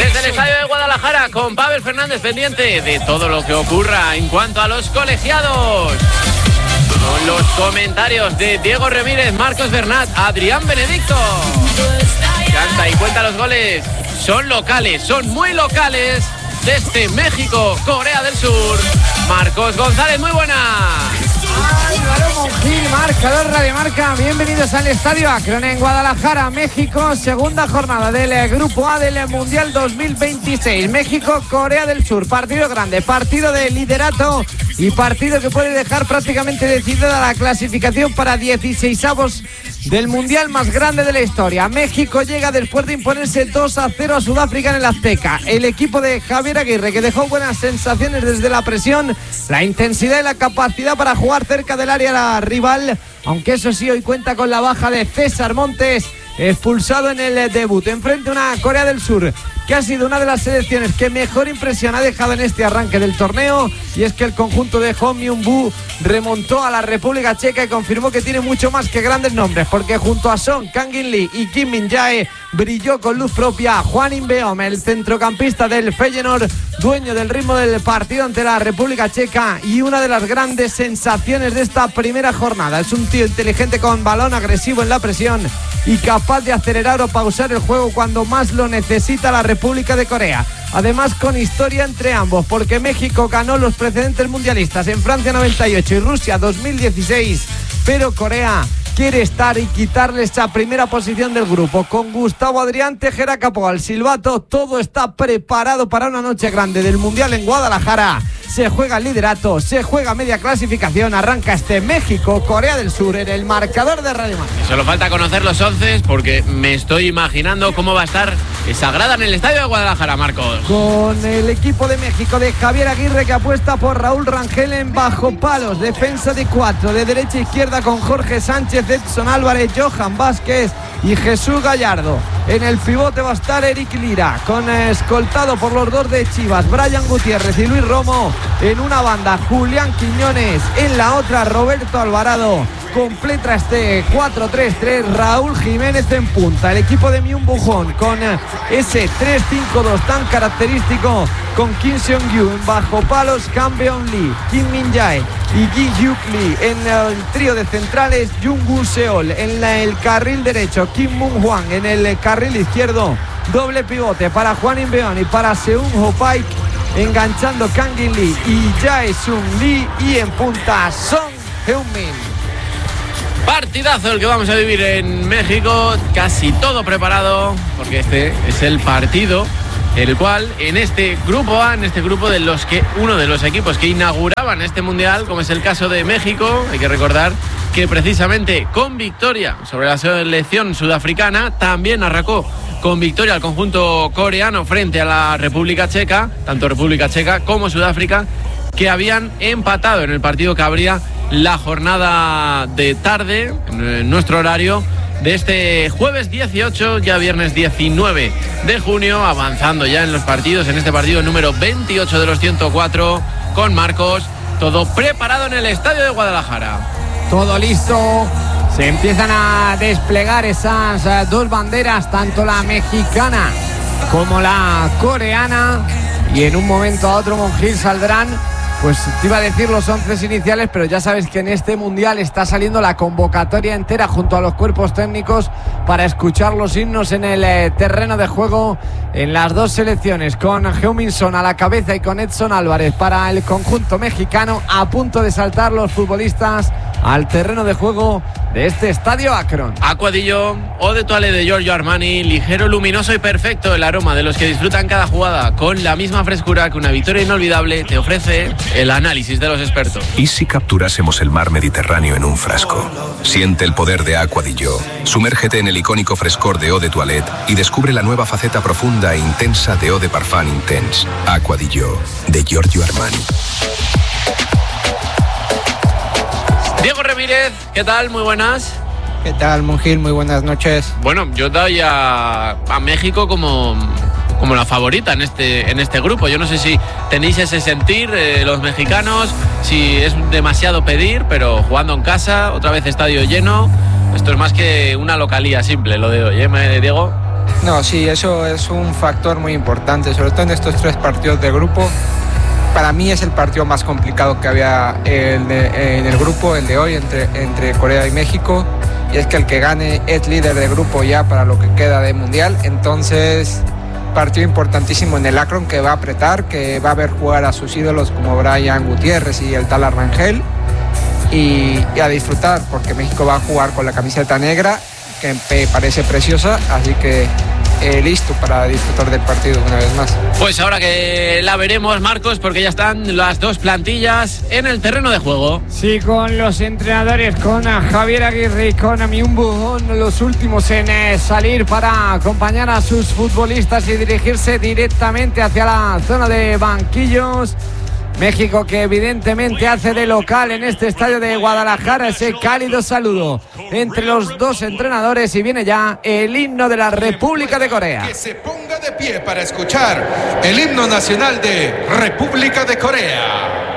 Desde el estadio de Guadalajara, con Pavel Fernández pendiente de todo lo que ocurra en cuanto a los colegiados. Con los comentarios de Diego Ramírez, Marcos Bernat, Adrián Benedicto. Canta y cuenta los goles. Son locales, son muy locales. Desde México, Corea del Sur, Marcos González, muy buenas. Álvaro Monjil, marcador Radio Marca. Bienvenidos al Estadio Akron en Guadalajara, México. Segunda jornada del Grupo A del Mundial 2026. México, Corea del Sur. Partido grande, partido de liderato y partido que puede dejar prácticamente decidida la clasificación para 16avos del Mundial más grande de la historia. México llega después de imponerse 2-0 a Sudáfrica en el Azteca. El equipo de Javier Aguirre, que dejó buenas sensaciones desde la presión, la intensidad y la capacidad para jugar cerca del área rival, aunque eso sí, hoy cuenta con la baja de César Montes, expulsado en el debut. Enfrente a una Corea del Sur que ha sido una de las selecciones que mejor impresión ha dejado en este arranque del torneo, y es que el conjunto de Hong Myung-boo remontó a la República Checa y confirmó que tiene mucho más que grandes nombres, porque junto a Son Kangin Lee y Kim Min-jae brilló con luz propia Hwang In-beom, el centrocampista del Feyenoord, dueño del ritmo del partido ante la República Checa y una de las grandes sensaciones de esta primera jornada. Es un tío inteligente con balón, agresivo en la presión y capaz de acelerar o pausar el juego cuando más lo necesita la República de Corea. Además, con historia entre ambos, porque México ganó los precedentes mundialistas en Francia 98 y Rusia 2016, pero Corea quiere estar y quitarle esa primera posición del grupo. Con Gustavo Adrián Tejera Capó al silbato, todo está preparado para una noche grande del Mundial en Guadalajara. Se juega el liderato, se juega media clasificación, arranca este México-Corea del Sur en el marcador de Radio Marca. Solo falta conocer los 11 porque me estoy imaginando cómo va a estar esa grada en el estadio de Guadalajara, Marcos. Con el equipo de México de Javier Aguirre, que apuesta por Raúl Rangel en bajo palos, defensa de 4, de derecha a izquierda con Jorge Sánchez, Edson Álvarez, Johan Vázquez y Jesús Gallardo. En el pivote va a estar Eric Lira, escoltado por los dos de Chivas, Brian Gutiérrez y Luis Romo. En una banda, Julián Quiñones, en la otra, Roberto Alvarado. Completa este 4-3-3 Raúl Jiménez en punta. El equipo de Myung-boo con ese 3-5-2 tan característico, con Kim Seong-gyu en bajo palos, Han Beon-lee, Kim Min-jae y Gi Hyuk Lee. En el trío de centrales, Jung-gu Seol. En el carril derecho, Kim Moon-hwan. En el carril izquierdo, doble pivote para Hwang In-beom y para Seung-ho Paik, enganchando Kangin Lee y Jae-sung Lee, y en punta Son Heung-min. Partidazo el que vamos a vivir en México, casi todo preparado, porque este es el partido el cual en este grupo A, en este grupo de los que uno de los equipos que inauguraban este mundial, como es el caso de México, hay que recordar que precisamente con victoria sobre la selección sudafricana también arrancó con victoria al conjunto coreano frente a la República Checa, tanto República Checa como Sudáfrica, que habían empatado en el partido que abría la jornada de tarde, en nuestro horario, de este jueves 18, ya viernes 19 de junio, avanzando ya en los partidos, en este partido número 28 de los 104, con Marcos, todo preparado en el estadio de Guadalajara. Todo listo, se empiezan a desplegar esas dos banderas, tanto la mexicana como la coreana, y en un momento a otro, Monjil, saldrán, pues te iba a decir los 11 iniciales, pero ya sabes que en este mundial está saliendo la convocatoria entera junto a los cuerpos técnicos para escuchar los himnos en el terreno de juego en las dos selecciones, con Heung-min Son a la cabeza y con Edson Álvarez para el conjunto mexicano, a punto de saltar los futbolistas al terreno de juego de este estadio Akron. Aqua di Gio, Eau de Toilette de Giorgio Armani, ligero, luminoso y perfecto, el aroma de los que disfrutan cada jugada con la misma frescura que una victoria inolvidable te ofrece el análisis de los expertos. ¿Y si capturásemos el mar Mediterráneo en un frasco? Siente el poder de Aqua di Gio. Sumérgete en el icónico frescor de Eau de Toilette y descubre la nueva faceta profunda e intensa de Eau de Parfum Intense. Aqua di Gio, de Giorgio Armani. Diego Ramírez, ¿qué tal? Muy buenas. ¿Qué tal, Monjil? Muy buenas noches. Bueno, yo doy a México como la favorita en este grupo. Yo no sé si tenéis ese sentir, los mexicanos, si es demasiado pedir, pero jugando en casa, otra vez estadio lleno. Esto es más que una localía simple, lo de hoy, ¿eh, Diego? No, sí, eso es un factor muy importante, sobre todo en estos 3 partidos de grupo. Para mí es el partido más complicado que había en el grupo, el de hoy, entre Corea y México. Y es que el que gane es líder de grupo ya para lo que queda de Mundial. Entonces, partido importantísimo en el Akron, que va a apretar, que va a ver jugar a sus ídolos como Brian Gutiérrez y el tal Rangel. Y a disfrutar, porque México va a jugar con la camiseta negra, que me parece preciosa, así que listo para disfrutar del partido una vez más. Pues ahora que la veremos, Marcos, porque ya están las 2 plantillas en el terreno de juego. Sí, con los entrenadores, con Javier Aguirre y con Myung Boon, los últimos en salir para acompañar a sus futbolistas y dirigirse directamente hacia la zona de banquillos. México, que evidentemente hace de local en este estadio de Guadalajara ese cálido saludo entre los 2 entrenadores, y viene ya el himno de la República de Corea. Que se ponga de pie para escuchar el himno nacional de República de Corea.